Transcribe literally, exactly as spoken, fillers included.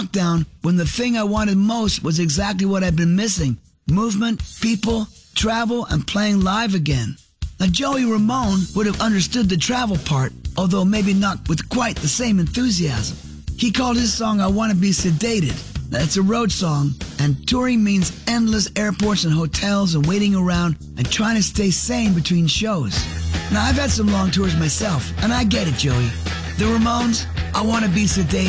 lockdown when the thing I wanted most was exactly what I'd been missing. Movement, people, travel, and playing live again. Now, Joey Ramone would have understood the travel part, although maybe not with quite the same enthusiasm. He called his song I Wanna Be Sedated. It's a road song, and touring means endless airports and hotels and waiting around and trying to stay sane between shows. Now, I've had some long tours myself, and I get it, Joey. The Ramones, I Wanna Be Sedated.